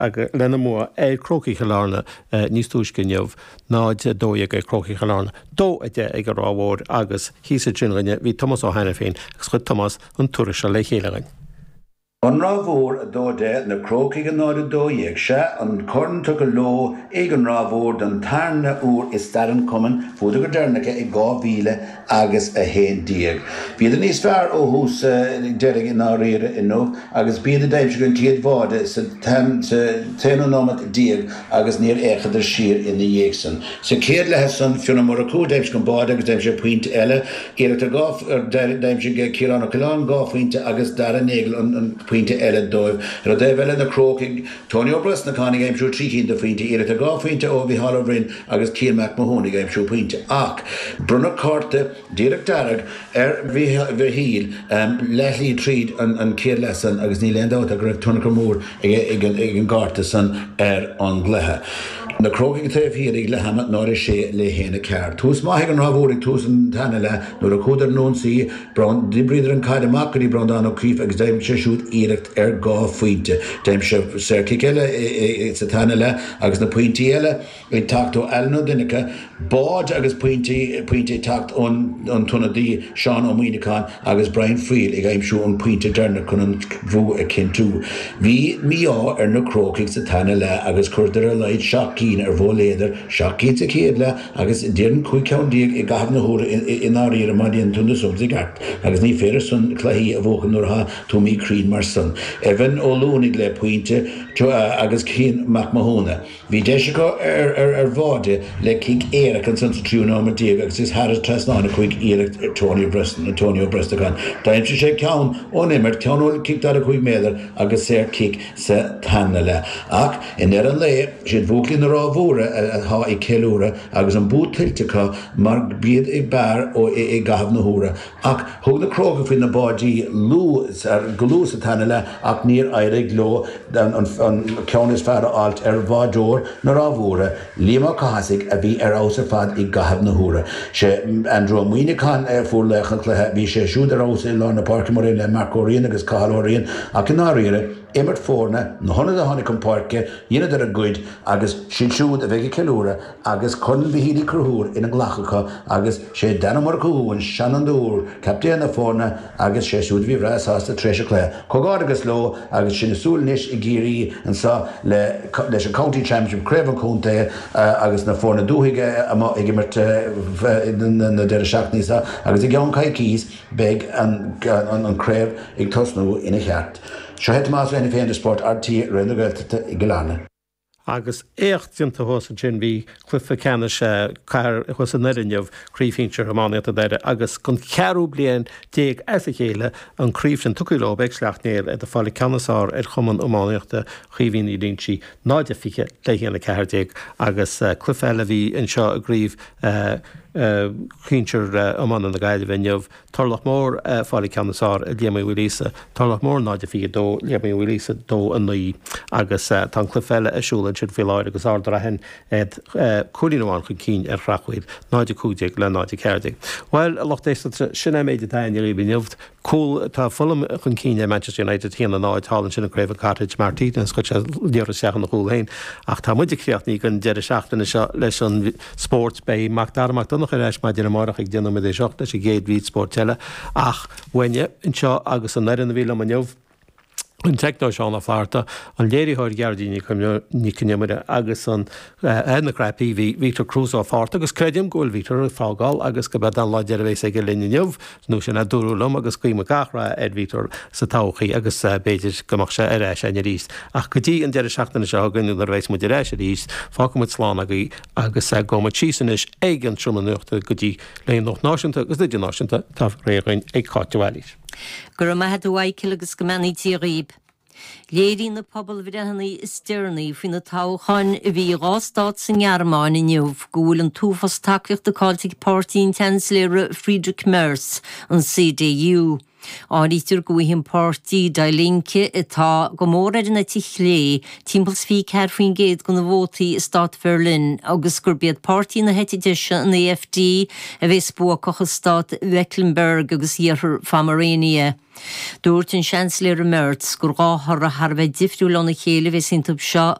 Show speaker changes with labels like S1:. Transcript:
S1: lena mór croci chalána níos túiscinneamh náid dóigh croci chalána. Dó ag go ráhór agus hísa drinne hí Thomas ó Hena féin agus chud Thomas an tuair se le chéilegain.
S2: An rábhór a dóide na crocaigh an náid a dóigh se an corn tu go ló ag an rábhór don tarna úr is staran cuman fúda go dearnacha i 2000 agus a héin díag. Bíad an níos fearr ó hús deirigh in áíire inó agus bíad a daimse go an tiad bháde sa téanónómat díag agus níor échadidir siar ina dhéagsan. Sa céad le san fiúna mar acu daimse go báde agus daimse puinte eile éireachta gáf daimse go círána cilán gáfuinte agus dar an éigil an puinte eile dóibh. Ra dé bheile na crocaigh Tony O'Brien na cánig aimsú trícinn de puinte éireachta gáfuinte ó bhí Halloween agus Cian McMahony aimsú puinte. Ach, brunna cárta díreach darag bhí híl leithlí tríd an céad lesan agus ní leandáta go raibh tunna go mór ag an gáta san an gluthe. Na crocaigh taobh híad ag le hamad náir sé le héna ceart. Tús maithaigh an rábhór ag tús an tanna le nuair a chúdar nónsaí dibríidir an caiid amach go dtí brandán ó críomh agus daim se siúd íireacht gá faointe. Daim se circic eile sa tanna le agus na puintí eile ag tacht ó eilena duinecha bád agus puinte tacht ón tunadí Seán ó Muinecán agus Brian Friel ag aimsú an puinte dearna chun an bhrú a cintú. Bhí míá ar na crocaigh sa tanna le agus chuirtar a leid seachcín ar bhóléidir seachcín sa céad le agus déan chuig ceann i gabhna húra in áíire má díon tunda sumsa gart agus ní féidir sun chluí a bhóchan nuair ha túmí crín mar san. Evan ó lúnig le puinte agus Cian McMahony. Bhí deise go ar bháde le cig éireach an san triúnáma díag agus is Harris trasnána chuig éireacht Antonio Brestacán. Daimse sé ceann ón imirt ceanúil cic dar a chuig méadar agus séir cic sa tanna le. Ach, in an le siad bhúclí na rábhóra a há i ceúra agus an bút tiltecha mar bíad i bear ó i gahabh na húra. Ach, thug na crocaigh faoin na bádí lús ar glú sa tanna le ach níor éirigh ló an ceann is fearr áilt ar bhádóir na rábhóra líama cásaigh a bhí ar ása fad i gahabh na húra. Se Andrew Muinecán fuair lechan cluthe bhí sé siúd ar ása i lá na Páirce Moraine le Marcóíon agus Cáilóiríon ach in áíire Immert fórna na honna a hánig an parke dhéanad ar a gcuid agus sin siúd a bheith ceúra agus chun bhíhíí cruthúr ina ghlachacha agus sé denmar cúin seanan dúr captéanna fórna agus sé siúd bhí bhreasásta tréise clé. Cogád agus ló agus sin súlnis i ggéirí an sa leis a County Championship Craven Cúnta agus na fórna dúthaige ag immert na deire seachnísa agus i gceann caiicís beag an craibh ag tosnú ina cheart. Seo het más leine féin de sport RT rinne gailteachta i Glána.
S1: Agus échtínta hósa sin bhí clufa ceanna cair chus an neirinneamh críomhfíntear amáíta deire agus chun cearú bliain déag as a chéile an críomh sin tucailó beagslaachnéil a fála ceannasáir ar chuman amáíochta chuomhín í dintí náide fiche le chéanna ceirdeag agus clufa eile bhí an seo a gríomh Chintir amman na gaile bhainneamh tarlach mór fála ceannasáir a Liam Wilisa, tarlach mór náide fi dó Liam Wilisa dó an naí agus tá clufeile asúlann sin fiáir agus ardra hen chuíháin chun cín ar chrachuid náide cúdeag le náide ceirdeag. Weil a lochtééis sinna méid dain í bhíneamht cool tá fulam chun cíine Manchester United híanana náid hálann sin Craven Cottage mar tína sco dear seachan na chúlhéin ach tá muidir creaachnaí gon deire seachtainna leis an sports bei Macdarach nach éis mai dina marach ag déanam é seachta sé géad víd sportteile ach bhaine anseo agus an neirin na bhíle maneamh an techno seán a farta an léiríthir geardíní ní cinneimire agus an na crapí Victor Cruz á farta agus credim ghfuil Victor fágáil agus go bed an láidir bhééis ag linneamh nó sin a dúrúlam agus cuiime gachra Victor sa táchaí agus béidir gomach sé ar éis aine ríist. Ach go dtí an deire seachtainna se ganú ar bhééis muidir éis a ríist fácamid slán agaí agus goma tísanis ag an trúmanúachta go dtí leon noch náisiúnta agus idir náisiúnta tá réagain ag cáteáilís.
S3: Gur ma het waikil agus gomanní tí riib. Léirí na pobl vidahannaí istearnaí fin na táchain a bhí rástáit san Gearmáin inniuh gúil an túfas takeocht de Celtic Party in Chancellor Friedrich Merz an CDU. Áítar gohíim pártí da linke atá go mór na tichlé, timpels fi ceirfuoin géad go na bhótaí Stát Berlin agus gur bead pártí na hetidise an AfD a bheits bua cochas Stát Mecklenburg agus íarthar Pomerania. Dúirt an Chancellor Merz gur gáthar a Harbheith difriúil anna chéile bheits intub seo